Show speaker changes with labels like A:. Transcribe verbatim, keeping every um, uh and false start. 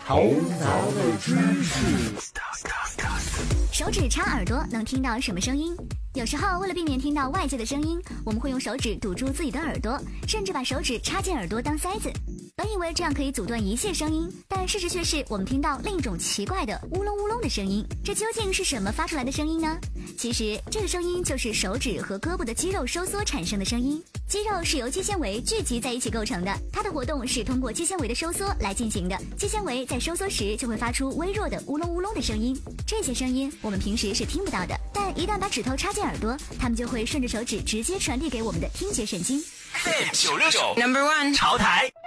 A: 头脑的知识。
B: 手指插耳朵能听到什么声音？有时候为了避免听到外界的声音，我们会用手指堵住自己的耳朵，甚至把手指插进耳朵当塞子。本以为这样可以阻断一切声音，但事实却是我们听到另一种奇怪的乌隆乌隆的声音。这究竟是什么发出来的声音呢？其实这个声音就是手指和胳膊的肌肉收缩产生的声音。肌肉是由肌纤维聚集在一起构成的，它的活动是通过肌纤维的收缩来进行的。肌纤维在收缩时就会发出微弱的乌隆乌隆的声音，这些声音我们平时是听不到的，但一旦把指头插进耳朵，它们就会顺着手指直接传递给我们的听觉神经。
C: 九六九 Number One 潮台。